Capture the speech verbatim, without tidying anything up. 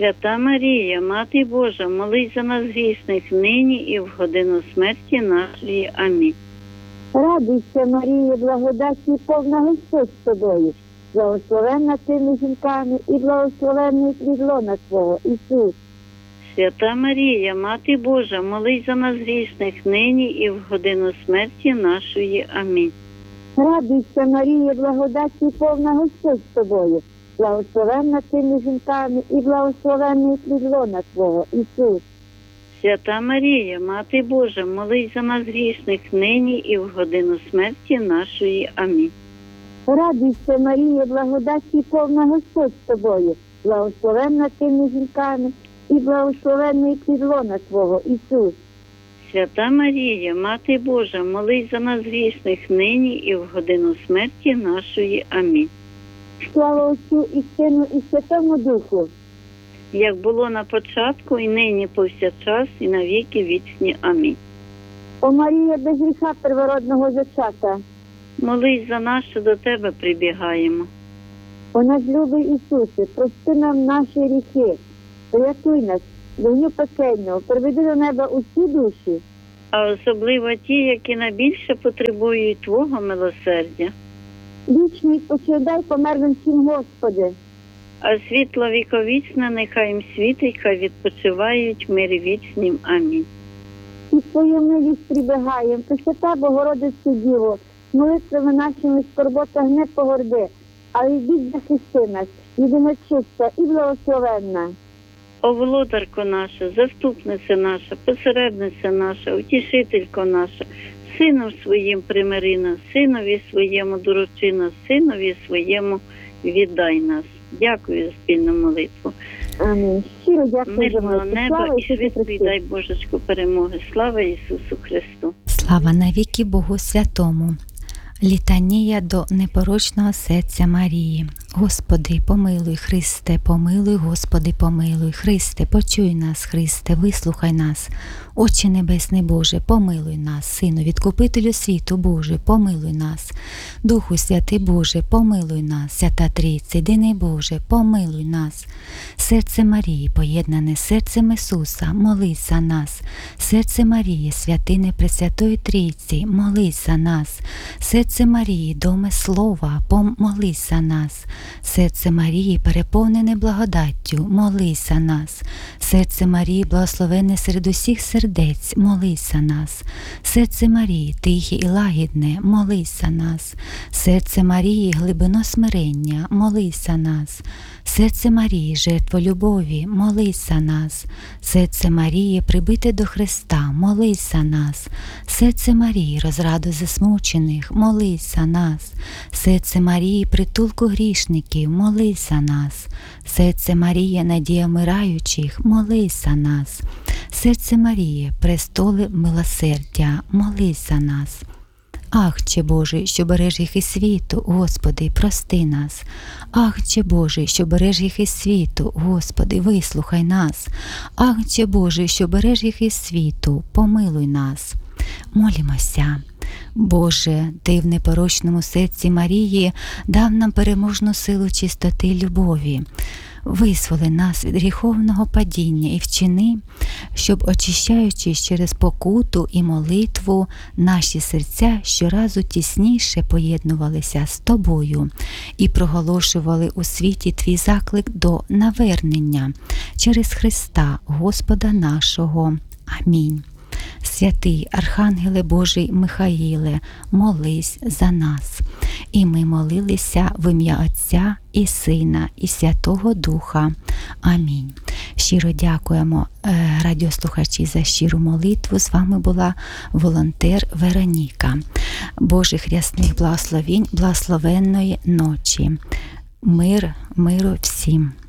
Свята Марія, Мати Божа, молись за нас грішних, нині і в годину смерті нашої. Амінь. Радуйся, Марія, благодаті повна, Господь з тобою, благословенна ти між жінками і благословенний плід лона Твого, Ісус. Свята Марія, Мати Божа, молись за нас грішних, нині і в годину смерті нашої. Амінь. Радуйся, Марія, благодаті повна, Господь з тобою, благословенна ти між жінками і благословенний плід лона Твого, Ісус. Свята Марія, Мати Божа, молись за нас грішних, нині і в годину смерті нашої. Амінь. Радуйся, Марія, благодаті повна, Господь з тобою, благословенна ти між жінками і благословенний плід лона Твого, Ісус. Свята Марія, Мати Божа, молись за нас грішних, нині і в годину смерті нашої. Амінь. Слава Отцю і Сину і Святому Духу. Як було на початку, і нині повсякчас, і на віки вічні. Амінь. О Марія, без гріха первородного зачата, Молись за нас, що до Тебе прибігаємо. о наш любий Ісусе, прости нам наші гріхи, врятуй нас, вогню пекельного, приведи до неба усі душі, А особливо ті, які найбільше потребують Твого милосердя. вічний спочидай померлим всім, Господи. А світло віковічне нехай їм світить, хай відпочивають в мирі вічнім. Амінь. І Твою милість прибігаєм, Пресвята Богородицю Діво, молитвами нашими скорботах не погорди, але йдіть захисти нас, єдина чиста і благословенна. О, володарко наша, заступниця наша, посередниця наша, утішителько наша, Сином своїм примири нас, Синові своєму доручи нас, Синові своєму віддай нас. Дякую за спільну молитву. Амінь. Щиро дякую за Мирного молитву. неба Слава і Ісусу швидкої Христу. дай Божечку перемоги. Слава Ісусу Христу. Слава навіки Богу Святому. Літанія до непорочного серця Марії. Господи, помилуй, Христе, помилуй, Господи, помилуй, Христе, почуй нас, Христе, вислухай нас. Отче Небесний Боже, помилуй нас, Сину, Відкупителю світу Боже, помилуй нас. Духу Святий Боже, помилуй нас, Свята Трійці, Єдиний Боже, помилуй нас. Серце Марії, поєднане з серцем Ісуса, молись за нас. Серце Марії, святине Пресвятої Трійці, молись за нас. Серце Марії, доме Слова, помолись за нас. Серце Марії, переповнене благодаттю, молись за нас. Серце Марії, благословенне серед усіх сердець, молись за нас. Серце Марії, тихе і лагідне, молись за нас. Серце Марії, глибино смирення, молись за нас. Серце Марії, жертво любові, молись за нас. Серце Марії, прибите до Христа, молись за нас. Серце Марії, розраду засмучених, молись за нас. Серце Марії, притулку грішників, молись за нас. Серце Марія, надія вмираючих, молись за нас. Серце Марії, престоли милосердя, молись за нас. Ах, че Боже, що береш їх із світу, Господи, прости нас. Ах, че Боже, що береш їх із світу, Господи, вислухай нас. Ах, че Боже, що береш їх із світу, помилуй нас. Молімося. Боже, Ти в непорочному серці Марії дав нам переможну силу чистоти й любові. Визволи нас від гріховного падіння і вчини, щоб, очищаючись через покуту і молитву, наші серця щоразу тісніше поєднувалися з Тобою і проголошували у світі Твій заклик до навернення через Христа, Господа нашого. Амінь. Святий Архангеле Божий Михаїле, молись за нас. І ми молилися в ім'я Отця і Сина і Святого Духа. Амінь. Щиро дякуємо, радіослухачі, за щиру молитву. З вами була волонтер Вероніка. Божих рясних благословінь, благословенної ночі. Мир, миру всім.